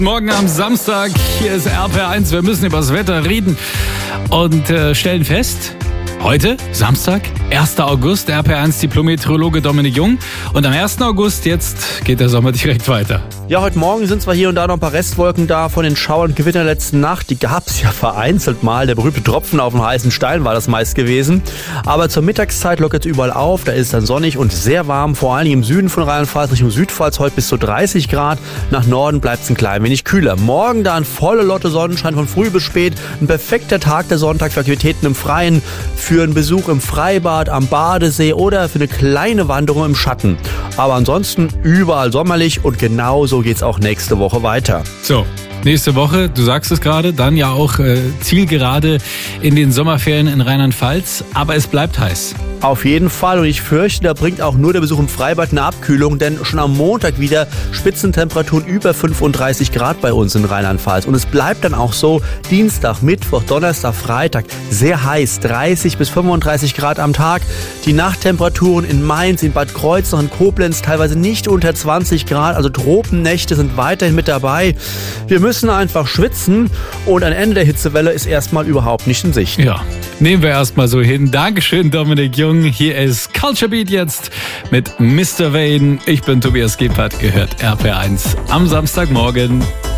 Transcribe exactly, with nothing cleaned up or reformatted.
Morgen am Samstag, hier ist R P R eins, wir müssen über das Wetter reden und äh, stellen fest, heute, Samstag, erster August, R P R eins Diplom-Meteorologe Dominik Jung und am ersten August, jetzt geht der Sommer direkt weiter. Ja, heute Morgen sind zwar hier und da noch ein paar Restwolken da von den Schauern und Gewittern der letzten Nacht. Die gab es ja vereinzelt mal. Der berühmte Tropfen auf dem heißen Stein war das meist gewesen. Aber zur Mittagszeit lockert es überall auf. Da ist es dann sonnig und sehr warm. Vor allem im Süden von Rheinland-Pfalz, Richtung Südpfalz heute bis zu dreißig Grad. Nach Norden bleibt es ein klein wenig kühler. Morgen dann volle Lotte Sonnenschein von früh bis spät. Ein perfekter Tag, der Sonntag, für Aktivitäten im Freien, für einen Besuch im Freibad, am Badesee oder für eine kleine Wanderung im Schatten. Aber ansonsten überall sommerlich und genauso geht es auch nächste Woche weiter. So, nächste Woche, du sagst es gerade, dann ja auch äh, Zielgerade in den Sommerferien in Rheinland-Pfalz, aber es bleibt heiß. Auf jeden Fall, und ich fürchte, da bringt auch nur der Besuch im Freibad eine Abkühlung, denn schon am Montag wieder Spitzentemperaturen über fünfunddreißig Grad bei uns in Rheinland-Pfalz. Und es bleibt dann auch so Dienstag, Mittwoch, Donnerstag, Freitag sehr heiß, dreißig bis fünfunddreißig Grad am Tag. Die Nachttemperaturen in Mainz, in Bad Kreuznach, in Koblenz teilweise nicht unter zwanzig Grad, also Tropennächte sind weiterhin mit dabei. Wir müssen einfach schwitzen und ein Ende der Hitzewelle ist erstmal überhaupt nicht in Sicht. Ja, nehmen wir erstmal so hin. Dankeschön, Dominik Jung. Hier ist Culture Beat jetzt mit Mister Wayne. Ich bin Tobias Gebhardt, gehört R P R eins am Samstagmorgen.